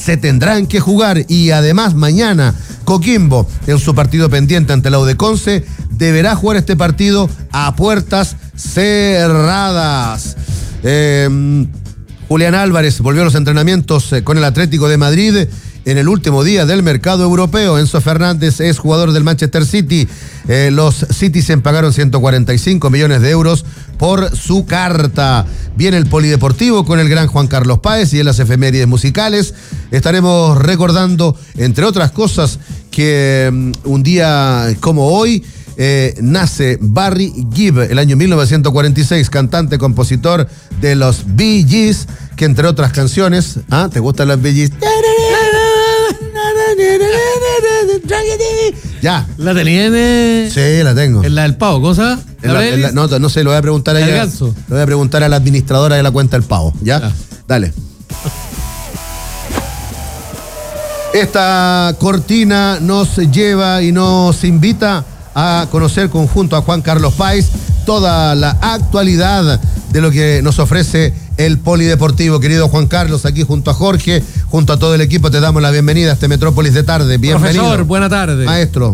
se tendrán que jugar, y además mañana Coquimbo, en su partido pendiente ante la U de Conce, deberá jugar este partido a puertas cerradas. Julián Álvarez volvió a los entrenamientos con el Atlético de Madrid en el último día del mercado europeo. Enzo Fernández es jugador del Manchester City. Los Citizen pagaron 145 millones de euros por su carta. Viene el polideportivo con el gran Juan Carlos Páez, y en las efemérides musicales estaremos recordando, entre otras cosas, que un día como hoy nace Barry Gibb, el año 1946, cantante, compositor de los Bee Gees, que entre otras canciones, ¿te gustan los Bee Gees? Ya. ¿La tenía Sí, la tengo. en la del pavo, cosa? No sé, lo voy a preguntar a ella. Lo voy a preguntar a la administradora de la cuenta del pavo, ¿ya? Dale. Esta cortina nos lleva y nos invita a conocer junto a Juan Carlos Páez toda la actualidad de lo que nos ofrece el polideportivo. Querido Juan Carlos, aquí junto a Jorge, junto a todo el equipo, te damos la bienvenida a este Metrópolis de tarde. Bienvenido. Profesor, buena tarde. Maestro.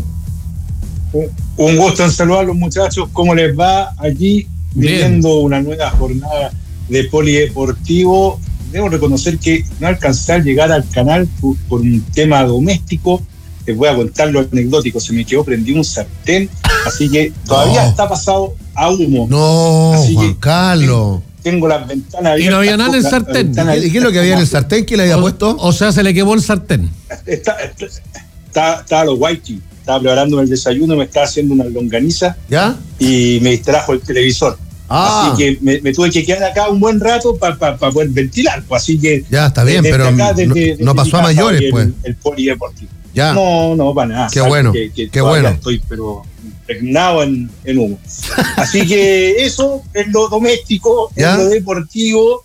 Un gusto en saludar a los muchachos. ¿Cómo les va aquí? Viviendo una nueva jornada de polideportivo. Debo reconocer que no alcancé a llegar al canal por un tema doméstico. Les voy a contar lo anecdótico. Se me quedó prendido un sartén, así que todavía está pasado a humo. No, así Juan Carlos. Tengo las ventanas abiertas. Y no había nada en el sartén. ¿Y qué es lo que había en el sartén? ¿Quién le había puesto? O sea, se le quemó el sartén. Estaba los Waikiki. Estaba preparando el desayuno, me estaba haciendo una longaniza. ¿Ya? Y me distrajo el televisor. Así que me tuve que quedar acá un buen rato para poder ventilar. Pues, así que ya, está bien, pero no pasó a mayores, pues. El polideportivo. Ya. No, para nada. Qué bueno, qué bueno. Estoy, pero impregnado en humo. Así que eso es lo doméstico, es lo deportivo.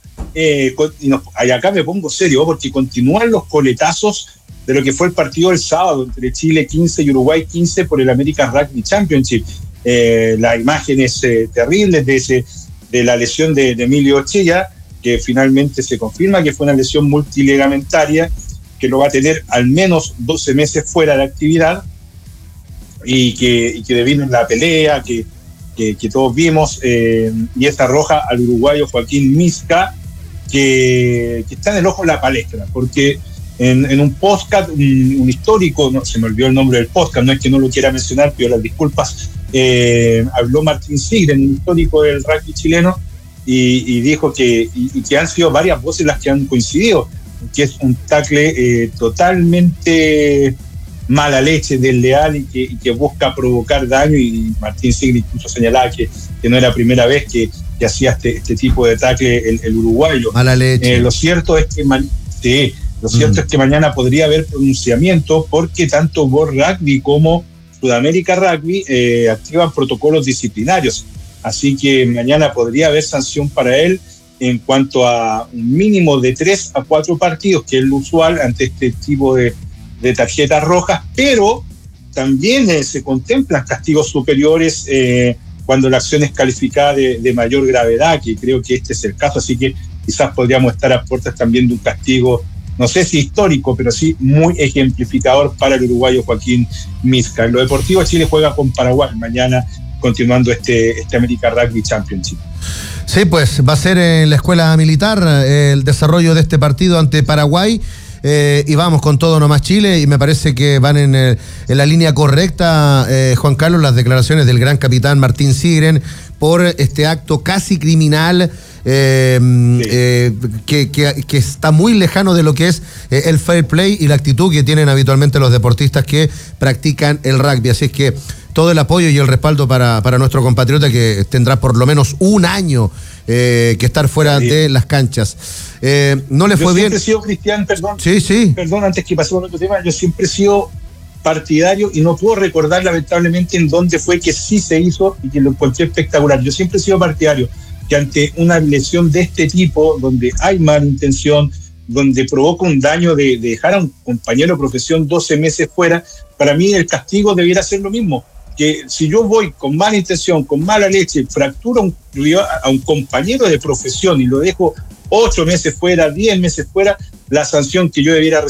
Y acá me pongo serio, porque continúan los coletazos de lo que fue el partido del sábado entre Chile 15 y Uruguay 15 por el American Rugby Championship. Las imágenes terribles de la lesión de Emilio Ochella, que finalmente se confirma que fue una lesión multiligamentaria, que lo va a tener al menos 12 meses fuera de actividad, y que devino en la pelea que todos vimos, y esta roja al uruguayo Joaquín Misca, que está en el ojo de la palestra, porque en un podcast, un histórico, no se me olvidó el nombre del podcast, no es que no lo quiera mencionar, pido las disculpas, habló Martín Sigren, un histórico del rugby chileno, y dijo que han sido varias voces las que han coincidido, que es un tackle totalmente mala leche, desleal, y que busca provocar daño, y Martín Sigren incluso señalaba que no era la primera vez que hacía este tipo de tackle el uruguayo. Mala leche. Lo cierto es que mañana podría haber pronunciamiento, porque tanto World Rugby como Sudamérica Rugby activan protocolos disciplinarios, así que mañana podría haber sanción para él en cuanto a un mínimo de 3 a 4 partidos, que es lo usual ante este tipo de tarjetas rojas, pero también se contemplan castigos superiores cuando la acción es calificada de mayor gravedad, que creo que este es el caso, así que quizás podríamos estar a puertas también de un castigo, no sé si histórico, pero sí muy ejemplificador para el uruguayo Joaquín Misca. En lo deportivo, Chile juega con Paraguay mañana, continuando este American Rugby Championship. Sí, pues va a ser en la escuela militar el desarrollo de este partido ante Paraguay. Y vamos con todo nomás Chile, y me parece que van en la línea correcta, Juan Carlos, las declaraciones del gran capitán Martín Sigren por este acto casi criminal, que está muy lejano de lo que es el fair play y la actitud que tienen habitualmente los deportistas que practican el rugby. Así es que todo el apoyo y el respaldo para nuestro compatriota, que tendrá por lo menos un año que estar fuera de las canchas. No le fue bien. Yo siempre he sido, Cristian, perdón. Sí. Perdón, antes que pasemos a otro tema, yo siempre he sido partidario, y no puedo recordar lamentablemente en dónde fue que sí se hizo y que lo encontré espectacular. Yo siempre he sido partidario que ante una lesión de este tipo, donde hay mala intención, donde provoca un daño de dejar a un compañero de profesión 12 meses fuera, para mí el castigo debiera ser lo mismo. Que si yo voy con mala intención, con mala leche, fracturo a un compañero de profesión y lo dejo 8 meses fuera, 10 meses fuera, la sanción que yo debiera